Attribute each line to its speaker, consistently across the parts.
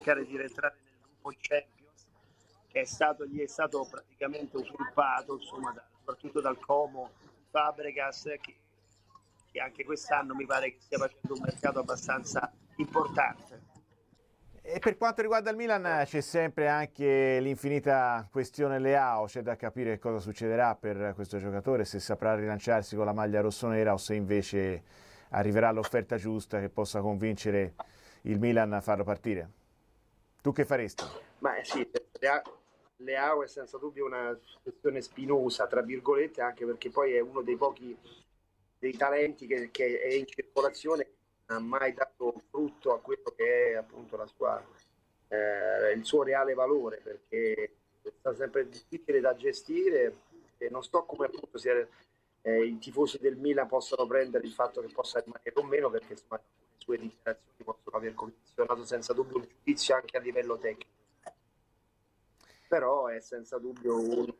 Speaker 1: cercare di rientrare nel gruppo Champions, che gli è stato praticamente usurpato, insomma, soprattutto dal Como Fabregas, che anche quest'anno mi pare che stia facendo un mercato abbastanza importante.
Speaker 2: E per quanto riguarda il Milan c'è sempre anche l'infinita questione Leao, c'è da capire cosa succederà per questo giocatore, se saprà rilanciarsi con la maglia rossonera o se invece arriverà l'offerta giusta che possa convincere il Milan a farlo partire. Tu che faresti?
Speaker 1: Ma sì, Leao è senza dubbio una questione spinosa, tra virgolette, anche perché poi è uno dei pochi dei talenti che è in circolazione, non ha mai dato frutto a quello che è appunto il suo reale valore, perché sta sempre difficile da gestire e non so come appunto i tifosi del Milan possano prendere il fatto che possa rimanere o meno, perché insomma le sue dichiarazioni possono aver condizionato senza dubbio un giudizio anche a livello tecnico, però è senza dubbio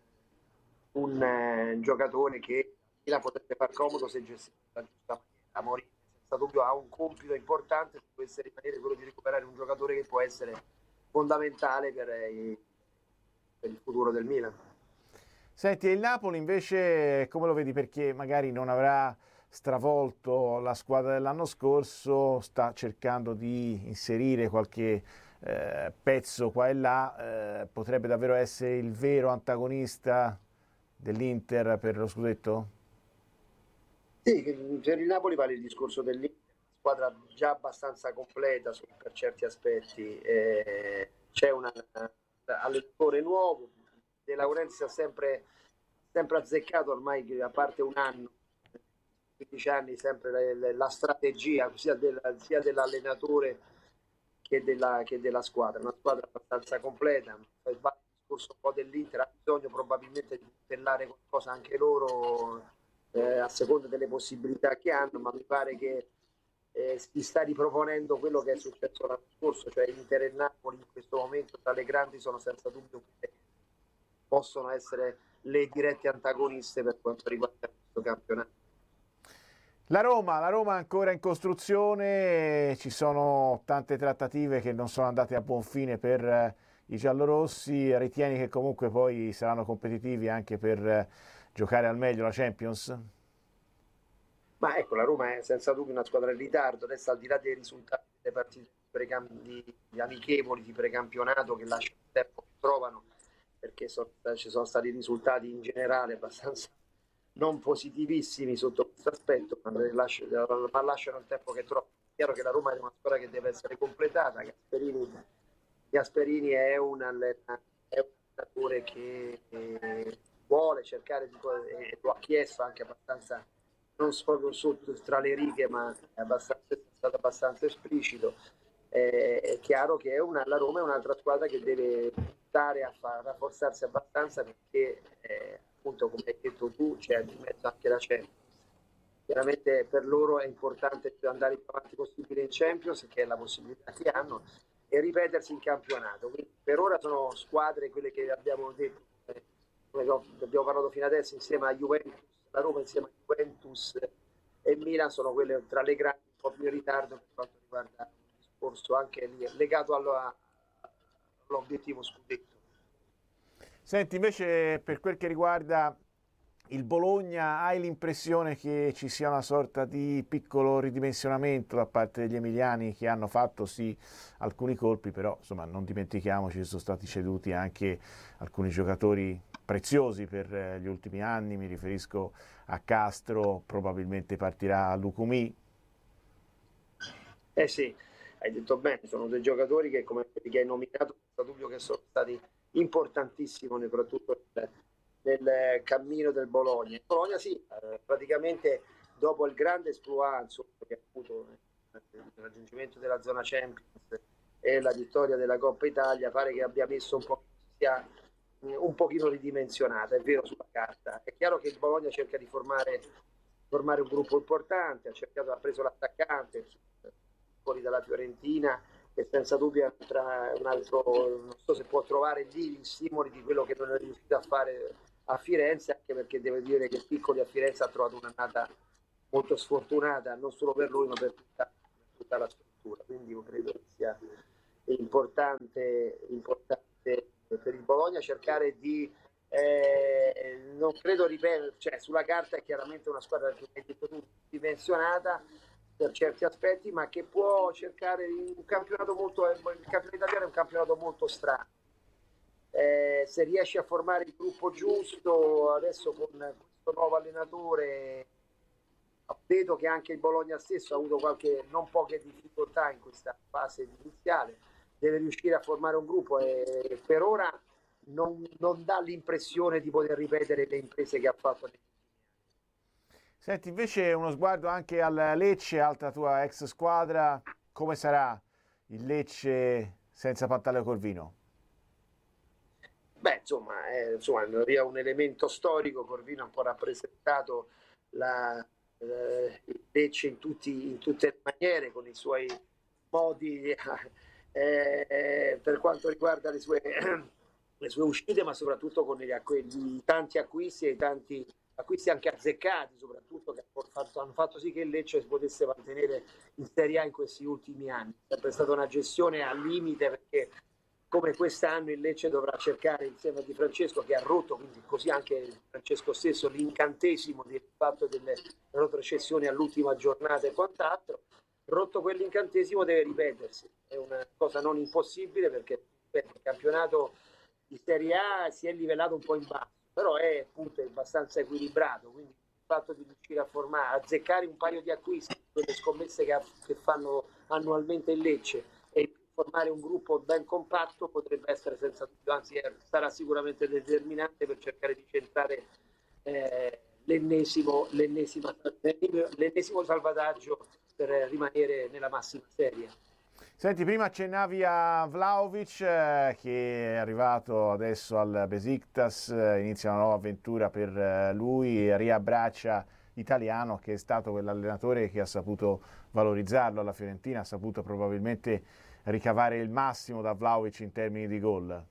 Speaker 1: un giocatore che la potrebbe far comodo se gestito nella giusta maniera. Mourinho senza dubbio ha un compito importante, se dovesse rimanere quello di recuperare un giocatore che può essere fondamentale per il futuro del Milan.
Speaker 2: Senti, e il Napoli invece come lo vedi? Perché magari non avrà stravolto la squadra dell'anno scorso, sta cercando di inserire qualche pezzo qua e là, potrebbe davvero essere il vero antagonista dell'Inter per lo scudetto?
Speaker 1: Sì, per il Napoli vale il discorso dell'Inter, una squadra già abbastanza completa per certi aspetti, c'è un allenatore nuovo, De Laurentiis ha sempre azzeccato ormai, a parte un anno, 15 anni, sempre la strategia sia dell'allenatore che della squadra, una squadra abbastanza completa, il discorso un po' dell'Inter, ha bisogno probabilmente di puntellare qualcosa anche loro a seconda delle possibilità che hanno, ma mi pare che si sta riproponendo quello che è successo l'anno scorso, cioè Inter e Napoli in questo momento tra le grandi sono senza dubbio quelle che possono essere le dirette antagoniste per quanto riguarda questo campionato.
Speaker 2: La Roma è ancora in costruzione, ci sono tante trattative che non sono andate a buon fine per i giallorossi, ritieni che comunque poi saranno competitivi anche per giocare al meglio la Champions?
Speaker 1: Ma ecco, la Roma è senza dubbio una squadra in ritardo, adesso al di là dei risultati delle partite di amichevoli di precampionato che lasciano il tempo che trovano, perché ci sono stati risultati in generale abbastanza non positivissimi sotto questo aspetto, ma lasciano il tempo che trovano. È chiaro che la Roma è una squadra che deve essere completata, Gasperini è un allenatore che vuole cercare e lo ha chiesto anche abbastanza non solo sotto tra le righe, ma è stato abbastanza esplicito. È chiaro che la Roma è un'altra squadra che deve stare a rafforzarsi abbastanza, perché appunto come hai detto tu c'è di mezzo anche la Champions. Chiaramente per loro è importante andare il più avanti possibile in Champions, che è la possibilità che hanno, e ripetersi in campionato. Quindi per ora sono squadre quelle che abbiamo detto, abbiamo parlato fino adesso, insieme a Juventus, la Roma insieme a Juventus e Milan sono quelle tra le grandi, un po' più in ritardo per quanto riguarda il discorso anche lì, legato all'obiettivo scudetto.
Speaker 2: Senti, invece per quel che riguarda il Bologna, hai l'impressione che ci sia una sorta di piccolo ridimensionamento da parte degli emiliani, che hanno fatto sì alcuni colpi, però insomma non dimentichiamoci che sono stati ceduti anche alcuni giocatori preziosi per gli ultimi anni, mi riferisco a Castro, probabilmente partirà a Lucumí.
Speaker 1: Eh sì, hai detto bene, sono dei giocatori che come quelli che hai nominato, senza dubbio che sono stati importantissimi, soprattutto nel cammino del Bologna. Il Bologna sì, praticamente dopo il grande esploit che ha avuto il raggiungimento della zona Champions e la vittoria della Coppa Italia, pare che abbia messo sia un pochino ridimensionata, è vero, sulla carta. È chiaro che il Bologna cerca di formare un gruppo importante, ha preso l'attaccante fuori dalla Fiorentina, che senza dubbio è un altro, non so se può trovare lì gli stimoli di quello che non è riuscito a fare a Firenze, anche perché devo dire che Piccoli a Firenze ha trovato un'annata molto sfortunata, non solo per lui ma per tutta la struttura, quindi io credo che sia importante per il Bologna cercare di non credo ripetere, cioè sulla carta è chiaramente una squadra che hai detto tu, dimensionata per certi aspetti, ma che può cercare un campionato molto, il campionato italiano è un campionato molto strano. Se riesci a formare il gruppo giusto adesso con questo nuovo allenatore, vedo che anche il Bologna stesso ha avuto non poche difficoltà in questa fase iniziale, deve riuscire a formare un gruppo e per ora non dà l'impressione di poter ripetere le imprese che ha fatto negli ultimi anni.
Speaker 2: Senti, invece uno sguardo anche al Lecce, altra tua ex squadra, come sarà il Lecce senza Pantaleo Corvino?
Speaker 1: Beh, insomma, via un elemento storico, Corvino ha un po' rappresentato il Lecce in tutte le maniere, con i suoi modi per quanto riguarda le sue uscite, ma soprattutto con i tanti acquisti e i tanti acquisti anche azzeccati, soprattutto che hanno fatto sì che il Lecce si potesse mantenere in Serie A in questi ultimi anni. È sempre stata una gestione al limite, perché come quest'anno il Lecce dovrà cercare insieme a Di Francesco, che ha rotto, quindi così anche Francesco stesso, l'incantesimo del fatto delle retrocessioni all'ultima giornata e quant'altro. Rotto quell'incantesimo deve ripetersi, è una cosa non impossibile, perché il campionato di Serie A si è livellato un po' in basso, però è appunto abbastanza equilibrato, quindi il fatto di riuscire a formare, azzeccare un paio di acquisti, quelle scommesse che fanno annualmente il Lecce, e formare un gruppo ben compatto potrebbe essere senza dubbio, anzi sarà sicuramente determinante per cercare di centrare l'ennesimo salvataggio per rimanere nella massima serie.
Speaker 2: Senti, prima accennavi a Vlahovic che è arrivato adesso al Besiktas, inizia una nuova avventura per lui, riabbraccia Italiano, che è stato quell'allenatore che ha saputo valorizzarlo alla Fiorentina, ha saputo probabilmente ricavare il massimo da Vlahovic in termini di gol.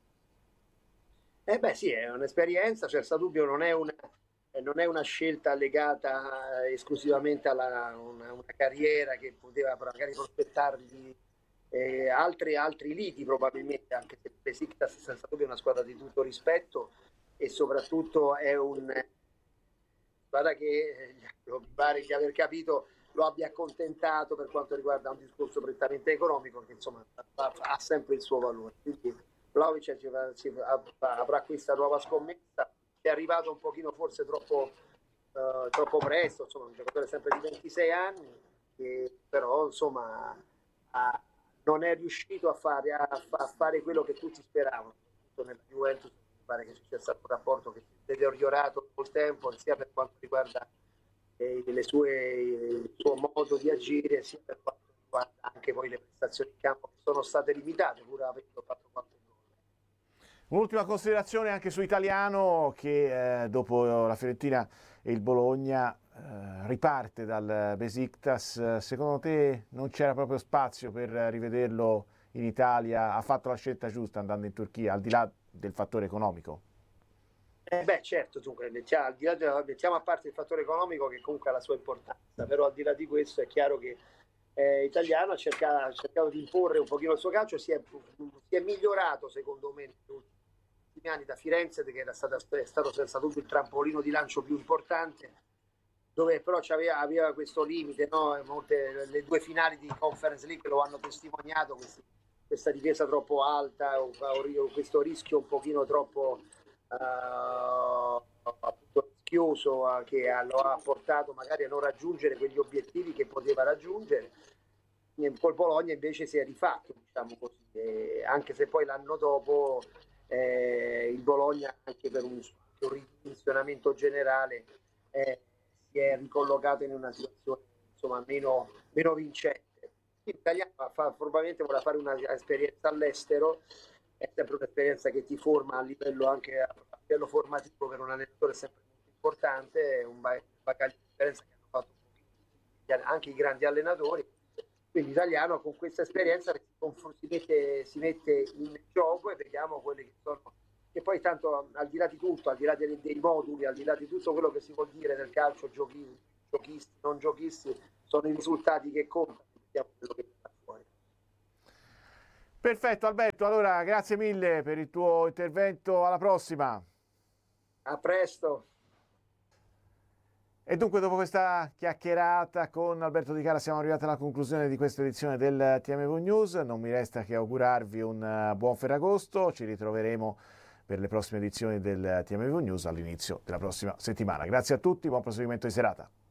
Speaker 1: Beh sì, è un'esperienza, senza dubbio non è una scelta legata esclusivamente a una carriera che poteva magari prospettargli altri liti probabilmente, anche se Besiktas senza dubbio è una squadra di tutto rispetto e soprattutto è una squadra che mi pare di aver capito lo abbia accontentato per quanto riguarda un discorso prettamente economico, che insomma ha sempre il suo valore. Quindi Vlahovic avrà questa nuova scommessa, è arrivato un pochino forse troppo presto, insomma un giocatore sempre di 26 anni, che però insomma non è riuscito a fare quello che tutti speravano, soprattutto nella Juventus. Mi pare che ci sia stato un rapporto che si è deteriorato col tempo, sia per quanto riguarda il suo modo di agire, sia per quanto riguarda anche poi le prestazioni in campo, che sono state limitate, pur avendo fatto qualche gol.
Speaker 2: Un'ultima considerazione anche su Italiano, che dopo la Fiorentina e il Bologna riparte dal Besiktas. Secondo te non c'era proprio spazio per rivederlo in Italia? Ha fatto la scelta giusta andando in Turchia, al di là del fattore economico?
Speaker 1: Beh, certo, dunque, mettiamo a parte il fattore economico, che comunque ha la sua importanza, però al di là di questo è chiaro che Italiano ha cercato di imporre un pochino il suo calcio, si è migliorato secondo me negli ultimi anni da Firenze, che è stato senza dubbio il trampolino di lancio più importante, dove però aveva questo limite, no? Le due finali di Conference League lo hanno testimoniato, questa difesa troppo alta, o questo rischio un pochino troppo rischioso, che lo ha portato magari a non raggiungere quegli obiettivi che poteva raggiungere. Col Bologna invece si è rifatto, diciamo così, anche se poi l'anno dopo il Bologna, anche per un ridimensionamento generale, si è ricollocato in una situazione insomma meno vincente. L'italiano probabilmente vorrà fare un'esperienza all'estero, è sempre un'esperienza che ti forma anche a livello formativo, per un allenatore sempre molto importante, è un bagaglio di esperienza che hanno fatto anche i grandi allenatori. Quindi Italiano con questa esperienza si mette in gioco, e vediamo quelli che sono, che poi tanto al di là di tutto, al di là dei moduli, al di là di tutto quello che si vuol dire nel calcio, giochisti, non giochisti, sono i risultati che contano, vediamo quello che fa fuori.
Speaker 2: Perfetto Alberto, allora grazie mille per il tuo intervento, alla prossima.
Speaker 1: A presto.
Speaker 2: E dunque dopo questa chiacchierata con Alberto Di Cara siamo arrivati alla conclusione di questa edizione del TMV News. Non mi resta che augurarvi un buon Ferragosto, ci ritroveremo per le prossime edizioni del TMV News all'inizio della prossima settimana. Grazie a tutti, buon proseguimento di serata.